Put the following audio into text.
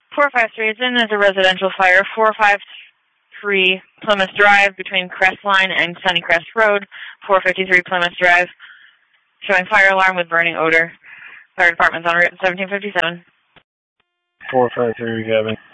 453, it's in as a residential fire. 453 Plymouth Drive between Crestline and Sunnycrest Road. 453 Plymouth Drive. Showing fire alarm with burning odor. Fire department's on route 1757. 453 recapping.